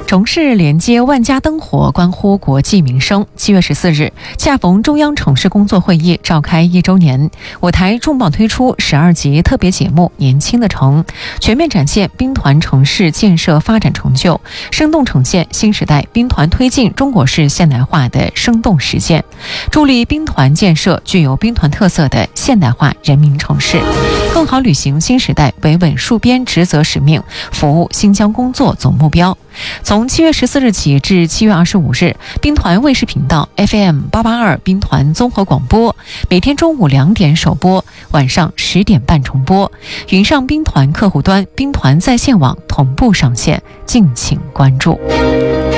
城市连接万家灯火，关乎国计民生。7月14日，恰逢中央城市工作会议召开1周年，我台重磅推出12集特别节目《年轻的城》，全面展现兵团城市建设发展成就，生动呈现新时代兵团推进中国式现代化的生动实践，助力兵团建设具有兵团特色的现代化人民城市，更好履行新时代维稳戍边职责使命，服务新疆工作总目标。从7月14日起至7月25日，兵团卫视频道 FM882 兵团综合广播，每天中午2点首播，晚上10点半重播。云上兵团客户端、兵团在线网同步上线，敬请关注。